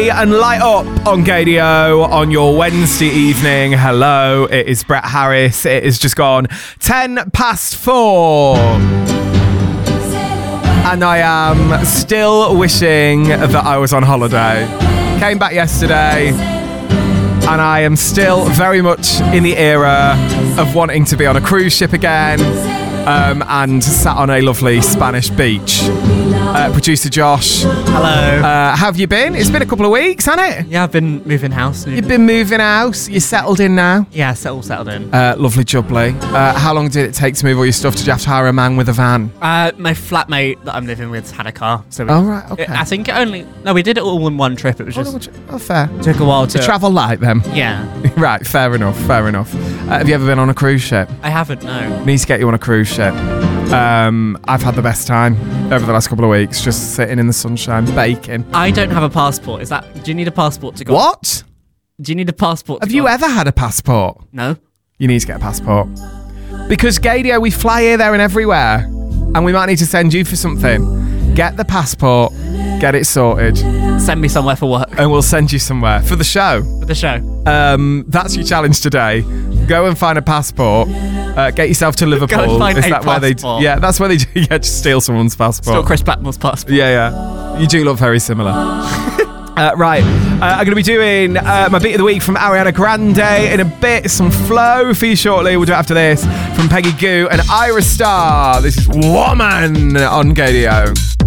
Ready and light up on Gadio on your Wednesday evening. Hello, it is Brett Harris. It is just gone 4:10. And I am still wishing that I was on holiday. Came back yesterday, and I am still very much in the era of wanting to be on a cruise ship again, and sat on a lovely Spanish beach. Producer Josh. Hello. How have you been? It's been a couple of weeks, hasn't it? Yeah, I've been moving house. You've been moving house. You're settled in now? Yeah, settled in. Lovely jubbly. How long did it take to move all your stuff? Did you have to hire a man with a van? My flatmate that I'm living with had a car. So Oh, right, okay. I think we did it all in one trip. It was just fair. took a while to travel light then. Yeah. Right, fair enough. Have you ever been on a cruise ship? I haven't, no. Need to get you on a cruise ship. I've had the best time over the last couple of weeks, just sitting in the sunshine, baking. I don't have a passport. Do you need a passport to go? What? Do you need a passport to Have you ever had a passport? No. You need to get a passport. Because Gadio, we fly here, there and everywhere. And we might need to send you for something. Get the passport, get it sorted. Send me somewhere for work. And we'll send you somewhere. For the show. For the show. That's your challenge today. Go and find a passport. Get yourself to Liverpool. Go and find Is a that where passport. Yeah, that's where they do. Yeah, just steal someone's passport. Still Chris Blackmore's passport. Yeah. You do look very similar. Right, I'm going to be doing my beat of the week from Ariana Grande in a bit. Some flow for you shortly. We'll do it after this from Peggy Gou and Ira Star. This is Woman on Gadio.